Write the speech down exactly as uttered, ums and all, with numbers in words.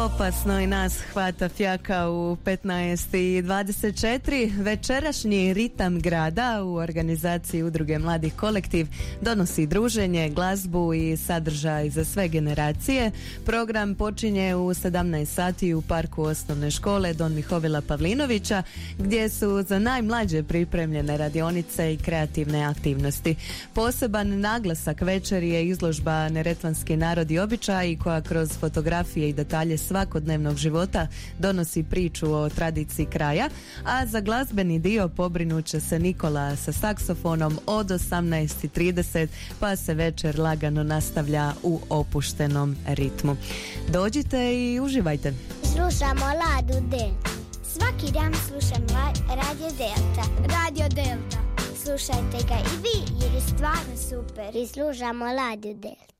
Opasno i nas hvata fjaka u petnaest i dvadeset četiri. Večerašnji ritam grada u organizaciji Udruge Mladih Kolektiv donosi druženje, glazbu i sadržaj za sve generacije. Program počinje u sedamnaest sati u parku osnovne škole Don Mihovila Pavlinovića, gdje su za najmlađe pripremljene radionice i kreativne aktivnosti. Poseban naglasak večeri je izložba Neretvanski narod i običaji, koja kroz fotografije i detalje svakodnevnog života donosi priču o tradiciji kraja, a za glazbeni dio pobrinut će se Nikola sa saksofonom od osamnaest i trideset, pa se večer lagano nastavlja u opuštenom ritmu. Dođite i uživajte. Slušamo Ladu Delta. Svaki dan slušam Radio Delta. Radio Delta. Slušajte ga i vi jer je stvarno super. I slušamo Radio Delta.